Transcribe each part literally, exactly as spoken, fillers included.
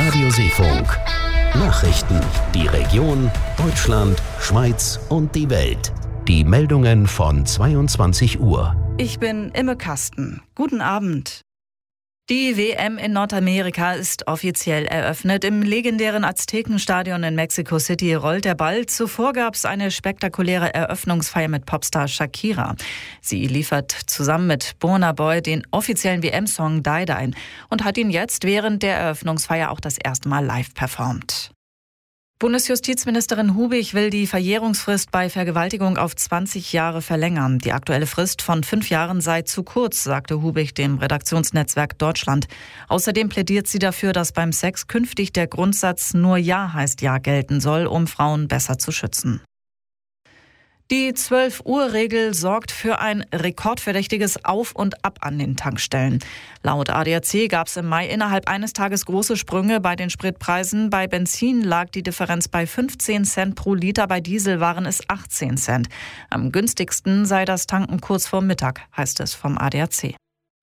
Radio Seefunk. Nachrichten, die Region, Deutschland, Schweiz und die Welt. Die Meldungen von zweiundzwanzig Uhr. Ich bin Imme Kasten. Guten Abend. Die W M in Nordamerika ist offiziell eröffnet. Im legendären Aztekenstadion in Mexico City rollt der Ball. Zuvor gab es eine spektakuläre Eröffnungsfeier mit Popstar Shakira. Sie liefert zusammen mit Burna Boy den offiziellen W M-Song Die Die und hat ihn jetzt während der Eröffnungsfeier auch das erste Mal live performt. Bundesjustizministerin Hubig will die Verjährungsfrist bei Vergewaltigung auf zwanzig Jahre verlängern. Die aktuelle Frist von fünf Jahren sei zu kurz, sagte Hubig dem Redaktionsnetzwerk Deutschland. Außerdem plädiert sie dafür, dass beim Sex künftig der Grundsatz nur Ja heißt Ja gelten soll, um Frauen besser zu schützen. Die zwölf-Uhr-Regel sorgt für ein rekordverdächtiges Auf und Ab an den Tankstellen. Laut A D A C gab es im Mai innerhalb eines Tages große Sprünge bei den Spritpreisen. Bei Benzin lag die Differenz bei fünfzehn Cent pro Liter, bei Diesel waren es achtzehn Cent. Am günstigsten sei das Tanken kurz vor Mittag, heißt es vom A D A C.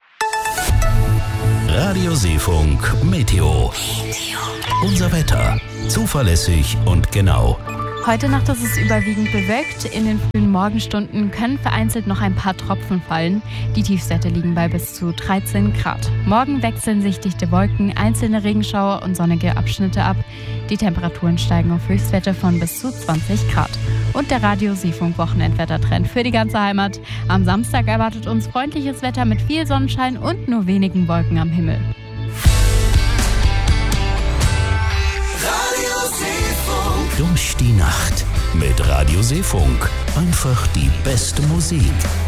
Radio Seefunk Meteo. Unser Wetter. Zuverlässig und genau. Heute Nacht ist es überwiegend bewölkt. In den frühen Morgenstunden können vereinzelt noch ein paar Tropfen fallen. Die Tiefstwerte liegen bei bis zu dreizehn Grad. Morgen wechseln sich dichte Wolken, einzelne Regenschauer und sonnige Abschnitte ab. Die Temperaturen steigen auf Höchstwerte von bis zu zwanzig Grad. Und der Radio Seefunk Wochenendwettertrend für die ganze Heimat. Am Samstag erwartet uns freundliches Wetter mit viel Sonnenschein und nur wenigen Wolken am Himmel. Durch die Nacht mit Radio Seefunk. Einfach die beste Musik.